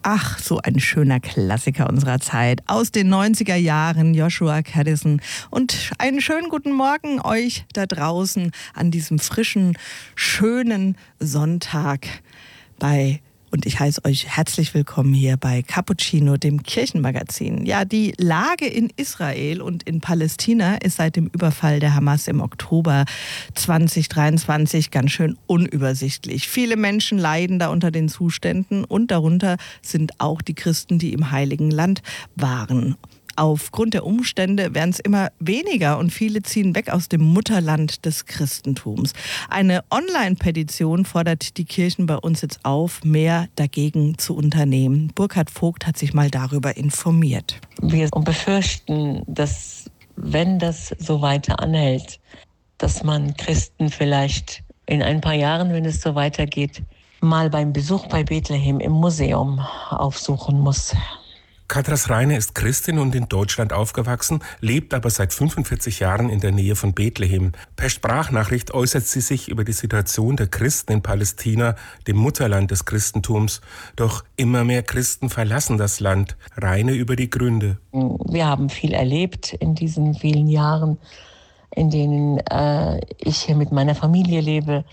Ach, so ein schöner Klassiker unserer Zeit aus den 90er Jahren, Joshua Kadison. Und einen schönen guten Morgen euch da draußen an diesem frischen, schönen Sonntag und ich heiße euch herzlich willkommen hier bei Cappuccino, dem Kirchenmagazin. Ja, die Lage in Israel und in Palästina ist seit dem Überfall der Hamas im Oktober 2023 ganz schön unübersichtlich. Viele Menschen leiden da unter den Zuständen und darunter sind auch die Christen, die im Heiligen Land waren. Aufgrund der Umstände werden es immer weniger und viele ziehen weg aus dem Mutterland des Christentums. Eine Online-Petition fordert die Kirchen bei uns jetzt auf, mehr dagegen zu unternehmen. Burkhard Vogt hat sich mal darüber informiert. Wir befürchten, dass, wenn das so weiter anhält, dass man Christen vielleicht in ein paar Jahren, wenn es so weitergeht, mal beim Besuch bei Bethlehem im Museum aufsuchen muss. Katras Reine ist Christin und in Deutschland aufgewachsen, lebt aber seit 45 Jahren in der Nähe von Bethlehem. Per Sprachnachricht äußert sie sich über die Situation der Christen in Palästina, dem Mutterland des Christentums. Doch immer mehr Christen verlassen das Land. Reine über die Gründe. Wir haben viel erlebt in diesen vielen Jahren, in denen ich hier mit meiner Familie lebe.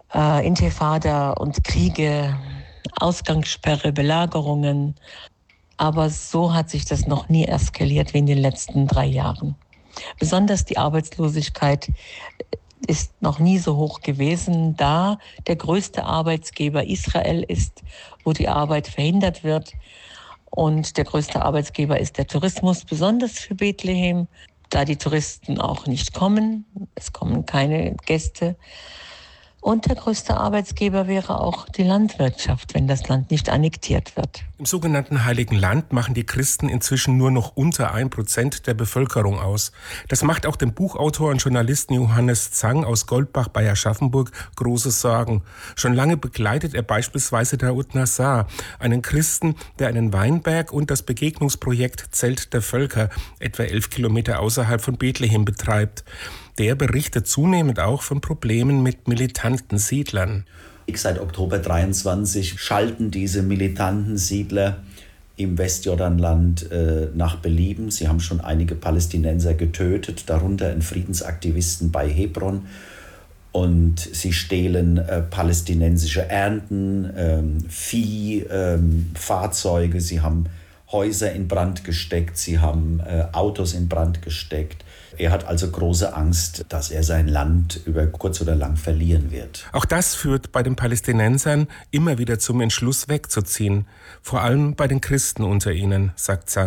Intifada und Kriege, Ausgangssperre, Belagerungen. Aber so hat sich das noch nie eskaliert wie in den letzten 3 Jahren. Besonders die Arbeitslosigkeit ist noch nie so hoch gewesen, da der größte Arbeitsgeber Israel ist, wo die Arbeit verhindert wird. Und der größte Arbeitsgeber ist der Tourismus, besonders für Bethlehem, da die Touristen auch nicht kommen. Es kommen keine Gäste. Und der größte Arbeitsgeber wäre auch die Landwirtschaft, wenn das Land nicht annektiert wird. Im sogenannten Heiligen Land machen die Christen inzwischen nur noch unter 1% der Bevölkerung aus. Das macht auch dem Buchautor und Journalisten Johannes Zang aus Goldbach bei Aschaffenburg große Sorgen. Schon lange begleitet er beispielsweise Daoud Nassar, einen Christen, der einen Weinberg und das Begegnungsprojekt Zelt der Völker, etwa 11 Kilometer außerhalb von Bethlehem, betreibt. Der berichtet zunehmend auch von Problemen mit militanten Siedlern. Seit Oktober 23 schalten diese militanten Siedler im Westjordanland nach Belieben. Sie haben schon einige Palästinenser getötet, darunter einen Friedensaktivisten bei Hebron. Und sie stehlen palästinensische Ernten, Vieh, Fahrzeuge. Sie haben Häuser in Brand gesteckt, sie haben Autos in Brand gesteckt. Er hat also große Angst, dass er sein Land über kurz oder lang verlieren wird. Auch das führt bei den Palästinensern immer wieder zum Entschluss wegzuziehen. Vor allem bei den Christen unter ihnen, sagt Zang.